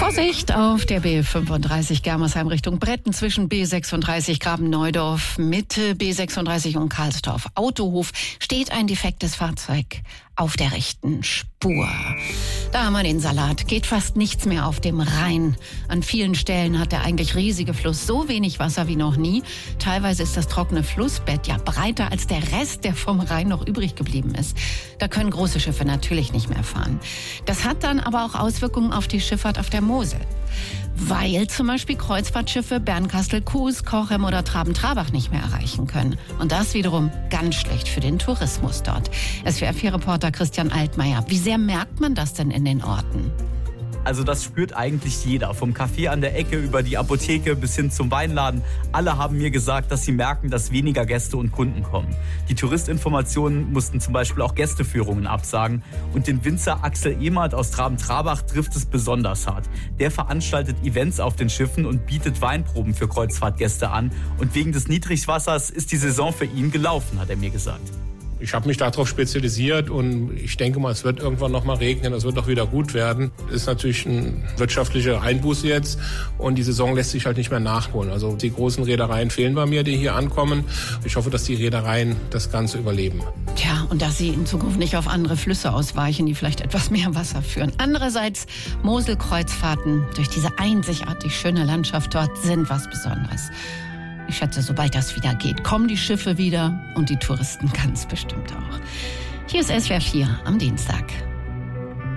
Vorsicht auf der B35 Germersheim Richtung Bretten zwischen B36 Graben-Neudorf, Mitte B36 und Karlsdorf Autohof steht ein defektes Fahrzeug auf der rechten Spur. Da haben wir den Salat. Geht fast nichts mehr auf dem Rhein. An vielen Stellen hat der eigentlich riesige Fluss so wenig Wasser wie noch nie. Teilweise ist das trockene Flussbett ja breiter als der Rest, der vom Rhein noch übrig geblieben ist. Da können große Schiffe natürlich nicht mehr fahren. Das hat dann aber auch Auswirkungen auf die Schifffahrt auf der Mosel. Weil zum Beispiel Kreuzfahrtschiffe Bernkastel-Kues, Cochem oder Traben-Trabach nicht mehr erreichen können. Und das wiederum ganz schlecht für den Tourismus dort. SWR4-Reporter Christian Altmaier. Wie sehr merkt man das denn in den Orten? Also das spürt eigentlich jeder. Vom Café an der Ecke über die Apotheke bis hin zum Weinladen. Alle haben mir gesagt, dass sie merken, dass weniger Gäste und Kunden kommen. Die Touristinformationen mussten zum Beispiel auch Gästeführungen absagen. Und den Winzer Axel Emert aus Traben-Trabach trifft es besonders hart. Der veranstaltet Events auf den Schiffen und bietet Weinproben für Kreuzfahrtgäste an. Und wegen des Niedrigwassers ist die Saison für ihn gelaufen, hat er mir gesagt. Ich habe mich darauf spezialisiert und ich denke mal, es wird irgendwann noch mal regnen, es wird auch wieder gut werden. Das ist natürlich ein wirtschaftlicher Einbuß jetzt und die Saison lässt sich halt nicht mehr nachholen. Also die großen Reedereien fehlen bei mir, die hier ankommen. Ich hoffe, dass die Reedereien das Ganze überleben. Tja, und dass sie in Zukunft nicht auf andere Flüsse ausweichen, die vielleicht etwas mehr Wasser führen. Andererseits, Moselkreuzfahrten durch diese einzigartig schöne Landschaft dort sind was Besonderes. Ich schätze, sobald das wieder geht, kommen die Schiffe wieder und die Touristen ganz bestimmt auch. Hier ist SWR 4 am Dienstag.